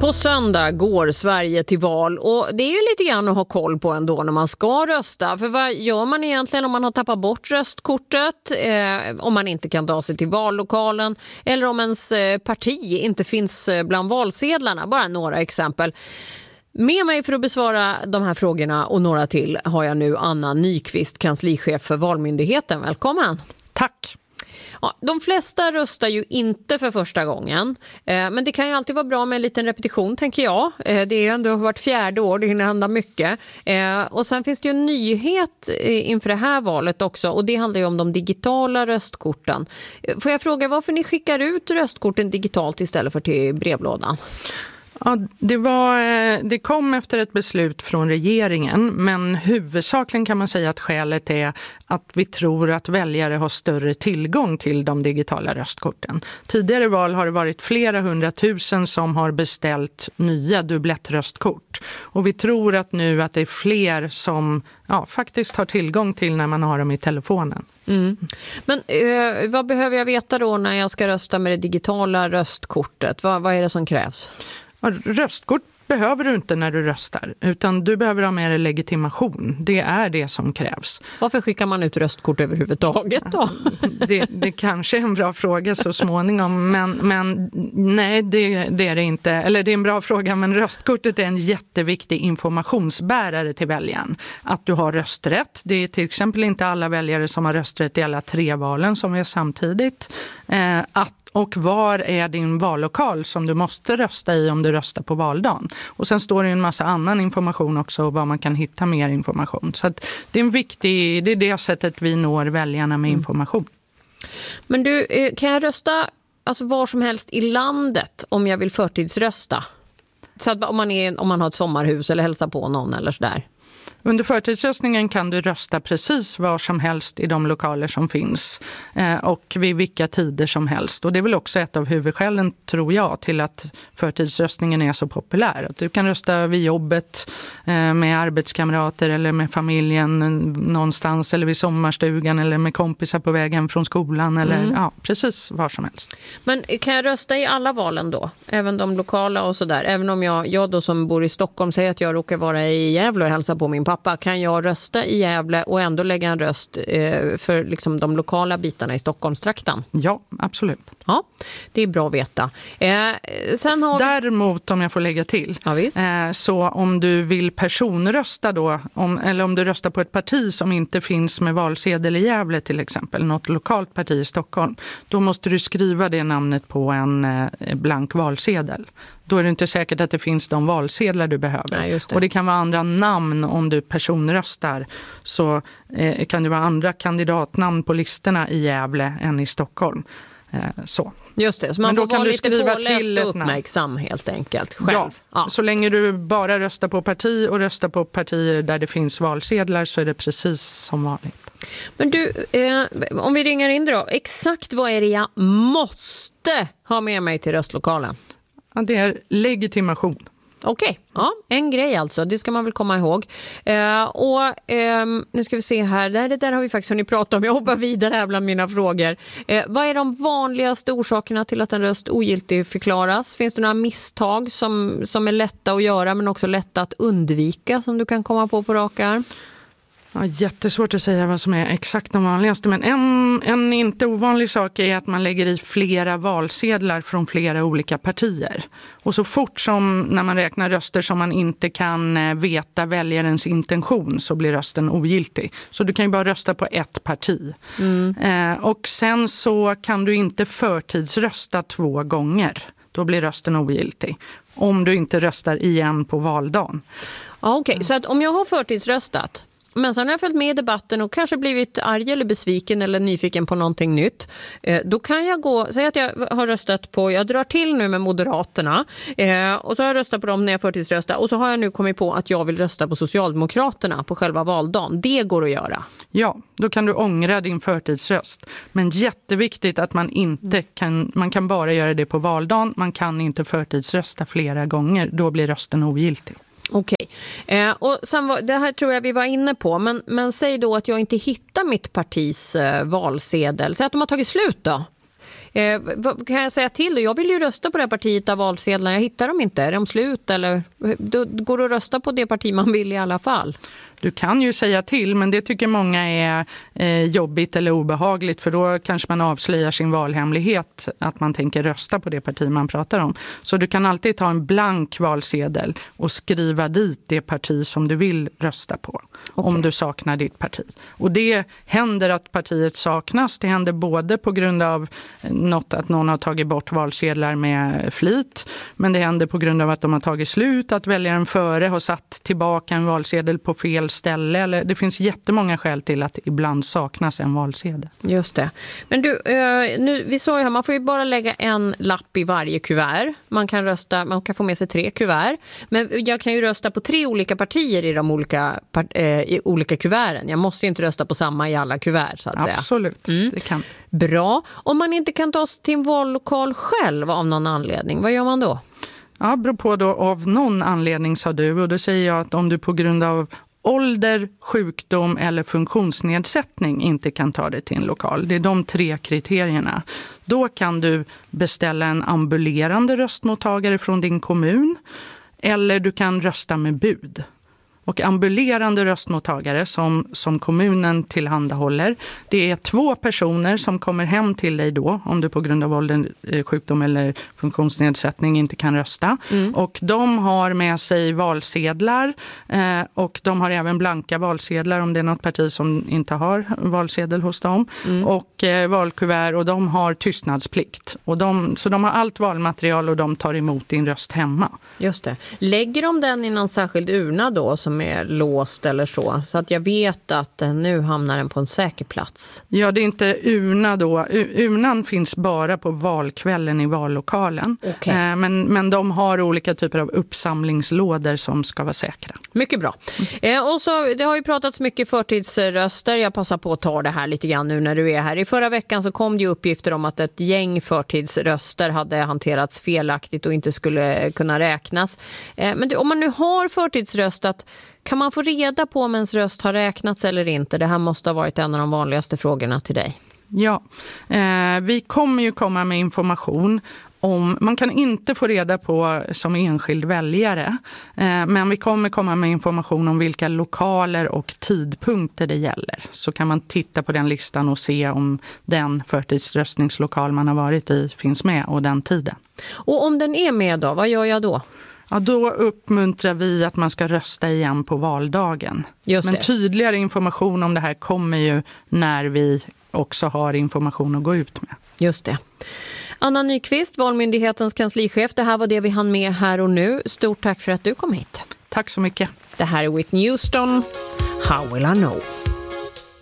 På söndag går Sverige till val och det är ju lite grann att ha koll på ändå när man ska rösta. För vad gör man egentligen om man har tappat bort röstkortet, om man inte kan ta sig till vallokalen eller om ens parti inte finns bland valsedlarna? Bara några exempel. Med mig för att besvara de här frågorna och några till har jag nu Anna Nyqvist, kanslichef för Valmyndigheten. Välkommen! Tack! Ja, de flesta röstar ju inte för första gången, men det kan ju alltid vara bra med en liten repetition, tänker jag. Det är ju ändå vart 4:e år, det hinner hända mycket. Och sen finns det ju en nyhet inför det här valet också, och det handlar ju om de digitala röstkorten. Får jag fråga varför ni skickar ut röstkorten digitalt istället för till brevlådan? Ja, det kom efter ett beslut från regeringen, men huvudsakligen kan man säga att skälet är att vi tror att väljare har större tillgång till de digitala röstkorten. Tidigare val har det varit flera 100 000 som har beställt nya dubblettröstkort. Och vi tror att nu att det är fler som faktiskt har tillgång till när man har dem i telefonen. Mm. Men vad behöver jag veta då när jag ska rösta med det digitala röstkortet? Vad är det som krävs? Röstkort behöver du inte när du röstar, utan du behöver ha med dig legitimation. Det är det som krävs. Varför skickar man ut röstkort överhuvudtaget då? Det kanske är en bra fråga så småningom, men nej, det är det inte. Eller det är en bra fråga, men röstkortet är en jätteviktig informationsbärare till väljaren. Att du har rösträtt. Det är till exempel inte alla väljare som har rösträtt i alla 3 valen som är samtidigt. Och var är din vallokal som du måste rösta i om du röstar på valdagen. Och sen står det en massa annan information också var man kan hitta mer information. Så att det är det sättet vi når väljarna med information. Men du, kan jag rösta alltså var som helst i landet om jag vill förtidsrösta? Så att om man har ett sommarhus eller hälsa på någon eller sådär. Under förtidsröstningen kan du rösta precis var som helst i de lokaler som finns och vid vilka tider som helst. Och det är väl också ett av huvudskälen, tror jag, till att förtidsröstningen är så populär. Att du kan rösta vid jobbet med arbetskamrater eller med familjen någonstans eller vid sommarstugan eller med kompisar på vägen från skolan eller precis var som helst. Men kan jag rösta i alla valen då? Även de lokala och sådär? Även om jag då som bor i Stockholm säger att jag råkar vara i Gävle och hälsa på min pappa, kan jag rösta i Gävle och ändå lägga en röst för liksom de lokala bitarna i Stockholmstrakten? Ja, absolut. Ja, det är bra att veta. Sen har Däremot, om jag får lägga till, så om du vill personrösta då, eller om du röstar på ett parti som inte finns med valsedel i Gävle till exempel, något lokalt parti i Stockholm, då måste du skriva det namnet på en blank valsedel. Då är det inte säkert att det finns de valsedlar du behöver. Nej, och det kan vara andra namn om du personröstar. Så kan det vara andra kandidatnamn på listorna i Gävle än i Stockholm. Så. Just det, så man får vara lite påläst och uppmärksam helt enkelt själv. Ja, så länge du bara röstar på parti och röstar på partier där det finns valsedlar så är det precis som vanligt. Men du, om vi ringer in då, exakt vad är det jag måste ha med mig till röstlokalen? Ja, det är legitimation. Okej, ja, en grej alltså, det ska man väl komma ihåg. Nu ska vi se här, det där har vi faktiskt hunnit prata om, jag hoppar vidare här bland mina frågor. Vad är de vanligaste orsakerna till att en röst ogiltig förklaras? Finns det några misstag som är lätta att göra men också lätta att undvika som du kan komma på rak arm? Ja, jättesvårt att säga vad som är exakt de vanligaste, men en inte ovanlig sak är att man lägger i flera valsedlar från flera olika partier. Och så fort som när man räknar röster som man inte kan veta väljarens intention så blir rösten ogiltig. Så du kan ju bara rösta på ett parti. Och sen så kan du inte förtidsrösta 2 gånger. Då blir rösten ogiltig. Om du inte röstar igen på valdagen. Ja, okej. Så att om jag har förtidsröstat men sen har jag följt med i debatten och kanske blivit arg eller besviken eller nyfiken på någonting nytt. Då kan jag säga att jag har röstat på, jag drar till nu med Moderaterna och så har jag röstat på dem när jag förtidsröstar och så har jag nu kommit på att jag vill rösta på Socialdemokraterna på själva valdagen. Det går att göra. Ja, då kan du ångra din förtidsröst. Men jätteviktigt att man kan bara göra det på valdagen. Man kan inte förtidsrösta flera gånger, då blir rösten ogiltig. Okej. Och sen det här tror jag vi var inne på, men säg då att jag inte hittar mitt partis valsedel. Säg att de har tagit slut då. Vad kan jag säga till? Jag vill ju rösta på det partiet av valsedlarna. Jag hittar dem inte. Är de slut? Eller då går det att rösta på det parti man vill i alla fall? Du kan ju säga till, men det tycker många är jobbigt eller obehagligt, för då kanske man avslöjar sin valhemlighet att man tänker rösta på det parti man pratar om. Så du kan alltid ta en blank valsedel och skriva dit det parti som du vill rösta på, om du saknar ditt parti. Och det händer att partiet saknas. Det händer både på grund av att någon har tagit bort valsedlar med flit, men det händer på grund av att de har tagit slut, att väljaren före har satt tillbaka en valsedel på fel ställe. Eller det finns jättemånga skäl till att ibland saknas en valsedel. Just det. Men du, vi sa ju här, man får ju bara lägga en lapp i varje kuvert. Man kan rösta, man kan få med sig 3 kuvert. Men jag kan ju rösta på 3 olika partier i de olika kuverten. Jag måste ju inte rösta på samma i alla kuvert, så att säga. Absolut, det kan. Bra. Om man inte kan ta sig till en vallokal själv av någon anledning, vad gör man då? Ja, beror på då, av någon anledning, sa du. Och då säger jag att om du på grund av ålder, sjukdom eller funktionsnedsättning inte kan ta dig till en lokal. Det är de 3 kriterierna. Då kan du beställa en ambulerande röstmottagare från din kommun, eller du kan rösta med bud. Och ambulerande röstmottagare som kommunen tillhandahåller, det är 2 personer som kommer hem till dig då, om du på grund av ålder, sjukdom eller funktionsnedsättning inte kan rösta. Och de har med sig valsedlar, och de har även blanka valsedlar om det är något parti som inte har valsedel hos dem. Och valkuvert, och de har tystnadsplikt. Så de har allt valmaterial och de tar emot din röst hemma. Just det. Lägger de den i någon särskild urna då som är låst eller så att jag vet att nu hamnar den på en säker plats? Ja, det är inte urna då. Urnan finns bara på valkvällen i vallokalen. Okay. Men de har olika typer av uppsamlingslådor som ska vara säkra. Mycket bra. Och så, det har ju pratats mycket förtidsröster. Jag passar på att ta det här lite grann nu när du är här. I förra veckan så kom det ju uppgifter om att ett gäng förtidsröster hade hanterats felaktigt och inte skulle kunna räknas. Men om man nu har förtidsröstat, kan man få reda på om ens röst har räknats eller inte? Det här måste ha varit en av de vanligaste frågorna till dig. Ja, vi kommer ju komma med information om, man kan inte få reda på som enskild väljare, men vi kommer komma med information om vilka lokaler och tidpunkter det gäller. Så kan man titta på den listan och se om den förtidsröstningslokal man har varit i finns med och den tiden. Och om den är med då, vad gör jag då? Ja, då uppmuntrar vi att man ska rösta igen på valdagen. Men tydligare information om det här kommer ju när vi också har information att gå ut med. Just det. Anna Nyqvist, Valmyndighetens kanslichef. Det här var det vi hann med här och nu. Stort tack för att du kom hit. Tack så mycket. Det här är Whitney Houston. How will I know?